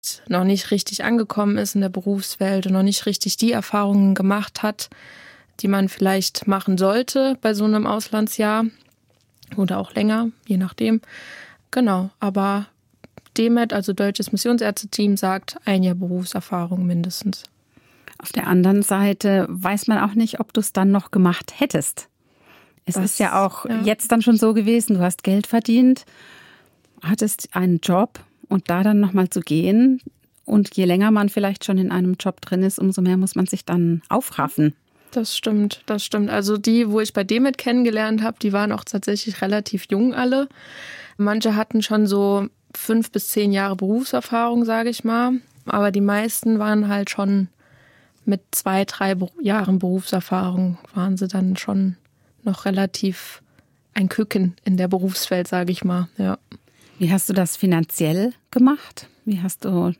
noch nicht richtig angekommen ist in der Berufswelt und noch nicht richtig die Erfahrungen gemacht hat, die man vielleicht machen sollte bei so einem Auslandsjahr oder auch länger, je nachdem. Genau, aber DMET, also Deutsches Missionsärzte-Team, sagt 1 Jahr Berufserfahrung mindestens. Auf der anderen Seite weiß man auch nicht, ob du es dann noch gemacht hättest. Es ist ja auch jetzt dann schon so gewesen, du hast Geld verdient, hattest einen Job und da dann nochmal zu gehen. Und je länger man vielleicht schon in einem Job drin ist, umso mehr muss man sich dann aufraffen. Das stimmt. Also die, wo ich bei DMET kennengelernt habe, die waren auch tatsächlich relativ jung alle. Manche hatten schon so 5 bis 10 Jahre Berufserfahrung, sage ich mal. Aber die meisten waren halt schon mit 2, 3 Jahren Berufserfahrung, waren sie dann schon noch relativ ein Küken in der Berufswelt, sage ich mal. Ja. Wie hast du das finanziell gemacht? Wie hast du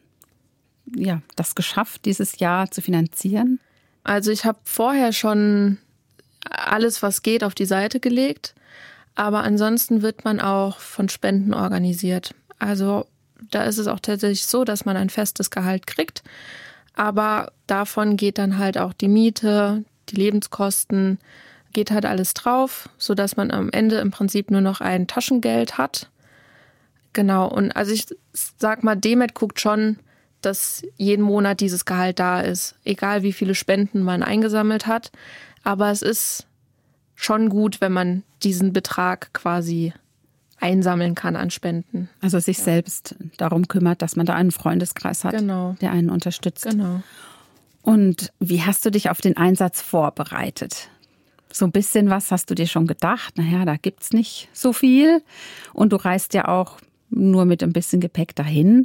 das geschafft, dieses Jahr zu finanzieren? Also ich habe vorher schon alles, was geht, auf die Seite gelegt. Aber ansonsten wird man auch von Spenden organisiert. Also da ist es auch tatsächlich so, dass man ein festes Gehalt kriegt. Aber davon geht dann halt auch die Miete, die Lebenskosten, geht halt alles drauf, sodass man am Ende im Prinzip nur noch ein Taschengeld hat. Genau, und also ich sag mal, DMET guckt schon, dass jeden Monat dieses Gehalt da ist, egal wie viele Spenden man eingesammelt hat. Aber es ist schon gut, wenn man diesen Betrag quasi einsammeln kann an Spenden. Also sich selbst darum kümmert, dass man da einen Freundeskreis hat, der einen unterstützt. Genau. Und wie hast du dich auf den Einsatz vorbereitet? So ein bisschen was hast du dir schon gedacht? Naja, da gibt's nicht so viel. Und du reist ja auch nur mit ein bisschen Gepäck dahin.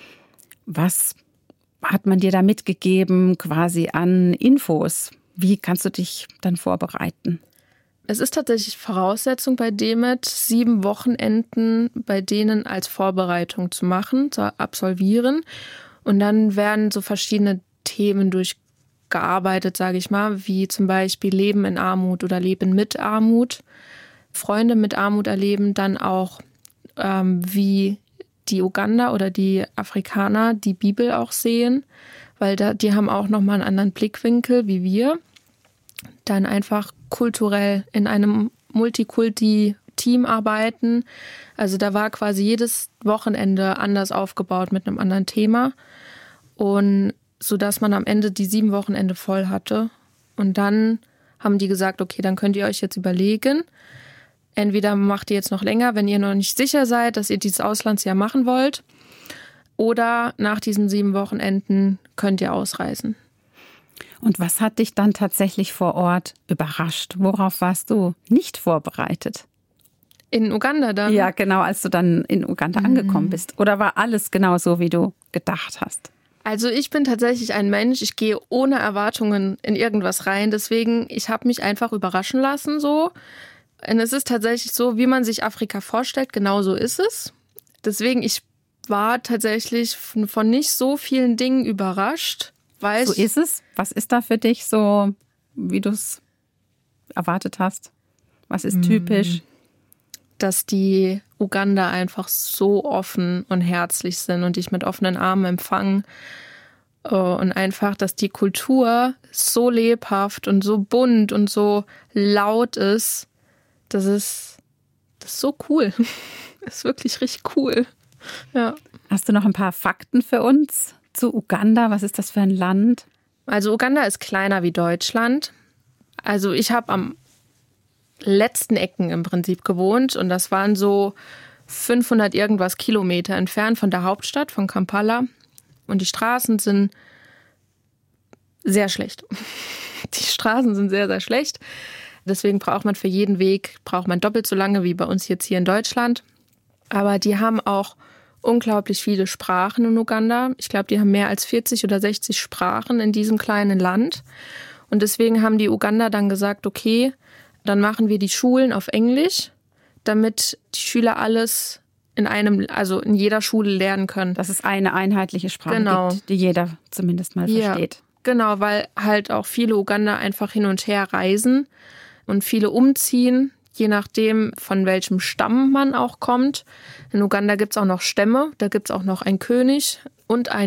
Was hat man dir da mitgegeben quasi an Infos? Wie kannst du dich dann vorbereiten? Es ist tatsächlich Voraussetzung bei DMET, 7 Wochenenden bei denen als Vorbereitung zu machen, zu absolvieren. Und dann werden so verschiedene Themen durchgearbeitet, sage ich mal, wie zum Beispiel Leben in Armut oder Leben mit Armut, Freunde mit Armut erleben, dann auch wie die Uganda oder die Afrikaner die Bibel auch sehen, weil die haben auch nochmal einen anderen Blickwinkel wie wir. Dann einfach kulturell in einem Multikulti-Team arbeiten. Also da war quasi jedes Wochenende anders aufgebaut mit einem anderen Thema. Und so dass man am Ende die 7 Wochenende voll hatte. Und dann haben die gesagt, okay, dann könnt ihr euch jetzt überlegen, entweder macht ihr jetzt noch länger, wenn ihr noch nicht sicher seid, dass ihr dieses Auslandsjahr machen wollt, oder nach diesen 7 Wochenenden könnt ihr ausreisen. Und was hat dich dann tatsächlich vor Ort überrascht? Worauf warst du nicht vorbereitet? In Uganda dann? Ja, genau, als du dann in Uganda angekommen bist. Oder war alles genau so, wie du gedacht hast? Also ich bin tatsächlich ein Mensch, ich gehe ohne Erwartungen in irgendwas rein. Deswegen, ich habe mich einfach überraschen lassen so. Und es ist tatsächlich so, wie man sich Afrika vorstellt, genau so ist es. Deswegen, ich war tatsächlich von nicht so vielen Dingen überrascht. So ist es? Was ist da für dich so, wie du es erwartet hast? Was ist typisch? Dass die Uganda einfach so offen und herzlich sind und dich mit offenen Armen empfangen. Und einfach, dass die Kultur so lebhaft und so bunt und so laut ist. Das ist so cool. Das ist wirklich richtig cool. Ja. Hast du noch ein paar Fakten für uns zu Uganda? Was ist das für ein Land? Also Uganda ist kleiner wie Deutschland. Also ich habe am letzten Ecken im Prinzip gewohnt und das waren so 500 irgendwas Kilometer entfernt von der Hauptstadt, von Kampala. Und die Straßen sind sehr schlecht. Die Straßen sind sehr, sehr schlecht. Deswegen braucht man für jeden Weg doppelt so lange wie bei uns jetzt hier in Deutschland. Aber die haben auch unglaublich viele Sprachen in Uganda. Ich glaube, die haben mehr als 40 oder 60 Sprachen in diesem kleinen Land. Und deswegen haben die Uganda dann gesagt, okay, dann machen wir die Schulen auf Englisch, damit die Schüler alles in jeder Schule lernen können. Dass es eine einheitliche Sprache gibt, die jeder zumindest mal versteht. Ja, genau, weil halt auch viele Uganda einfach hin und her reisen und viele umziehen, je nachdem, von welchem Stamm man auch kommt. In Uganda gibt es auch noch Stämme, da gibt es auch noch einen König. und